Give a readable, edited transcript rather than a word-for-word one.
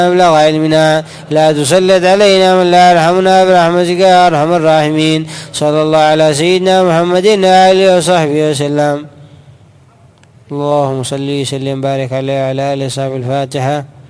مبلغ علمنا، لا تسلط علينا من لا يرحمنا برحمتك يا أرحم الراحمين. صلى الله على سيدنا محمد وآله وصحبه وسلم. اللهم صل وسلم وبارك عليه وعلى آله وصحبه. الفاتحة.